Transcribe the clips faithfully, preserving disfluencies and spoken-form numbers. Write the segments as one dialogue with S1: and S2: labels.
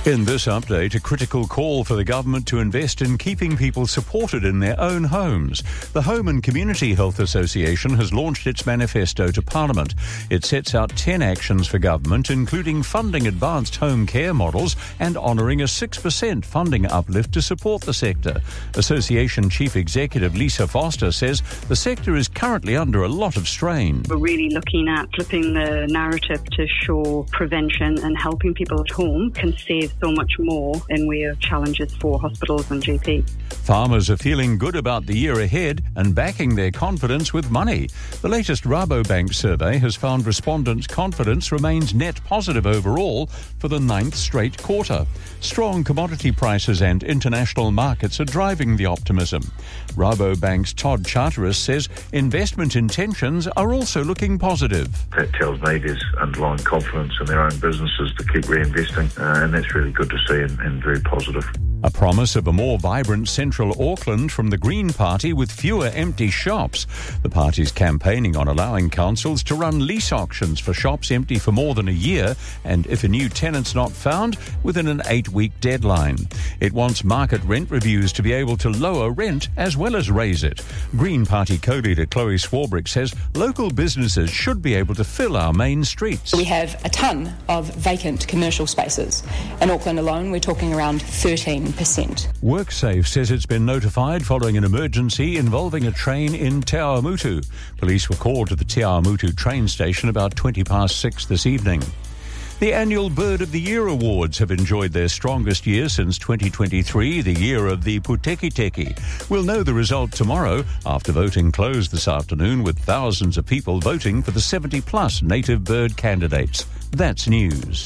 S1: In this update, a critical call for the government to invest in keeping people supported in their own homes. The Home and Community Health Association has launched its manifesto to Parliament. It sets out ten actions for government, including funding advanced home care models and honouring a six percent funding uplift to support the sector. Association Chief Executive Lisa Foster says the sector is currently under a lot of strain.
S2: We're really looking at flipping the narrative to show prevention and helping people at home can save so much more in way of challenges for hospitals and G Ps.
S1: Farmers are feeling good about the year ahead and backing their confidence with money. The latest Rabobank survey has found respondents' confidence remains net positive overall for the ninth straight quarter. Strong commodity prices and international markets are driving the optimism. Rabobank's Todd Charteris says investment intentions are also looking positive.
S3: That tells me there's underlying confidence in their own businesses to keep reinvesting, uh, and that's really good to see and, and very positive.
S1: A promise of a more vibrant central Auckland from the Green Party with fewer empty shops. The party's campaigning on allowing councils to run lease auctions for shops empty for more than a year and, if a new tenant's not found, within an eight-week deadline. It wants market rent reviews to be able to lower rent as well as raise it. Green Party co-leader Chloe Swarbrick says local businesses should be able to fill our main streets.
S4: We have a ton of vacant commercial spaces. In Auckland alone, we're talking around thirteen percent.
S1: WorkSafe says it's been notified following an emergency involving a train in Te Awamutu. Police were called to the Te Awamutu train station about twenty past six this evening. The annual Bird of the Year Awards have enjoyed their strongest year since twenty twenty-three, the year of the Putekiteki. We'll know the result tomorrow after voting closed this afternoon with thousands of people voting for the seventy plus native bird candidates. That's news.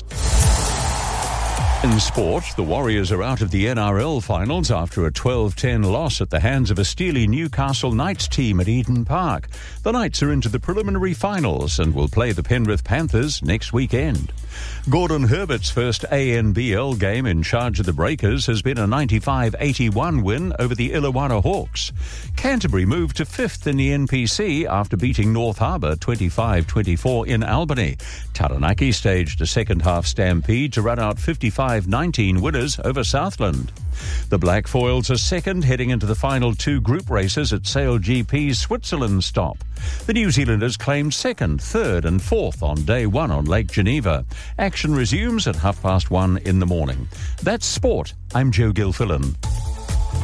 S1: In sport, the Warriors are out of the N R L finals after a twelve ten loss at the hands of a steely Newcastle Knights team at Eden Park. The Knights are into the preliminary finals and will play the Penrith Panthers next weekend. Gordon Herbert's first A N B L game in charge of the Breakers has been a ninety-five eighty-one win over the Illawarra Hawks. Canterbury moved to fifth in the N P C after beating North Harbour twenty-five twenty-four in Albany. Taranaki staged a second-half stampede to run out fifty-five nineteen winners over Southland. The Black Foils are second, heading into the final two group races at Sail G P's Switzerland stop. The New Zealanders claimed second, third and fourth on day one on Lake Geneva. Action resumes at half past one in the morning. That's sport. I'm Joe Gilfillan.